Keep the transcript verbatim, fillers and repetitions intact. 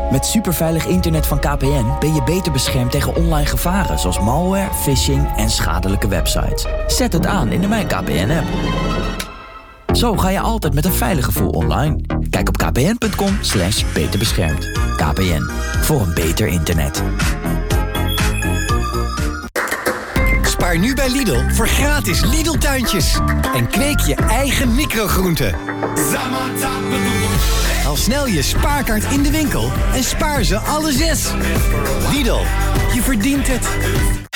Met superveilig internet van K P N ben je beter beschermd tegen online gevaren zoals malware, phishing en schadelijke websites. Zet het aan in de Mijn K P N-app. Zo ga je altijd met een veilig gevoel online. Kijk op kpn.com slash beterbeschermd. K P N, voor een beter internet. Spaar nu bij Lidl voor gratis Lidl-tuintjes. En kweek je eigen microgroenten. Haal snel je spaarkaart in de winkel en spaar ze alle zes. Lidl, je verdient het.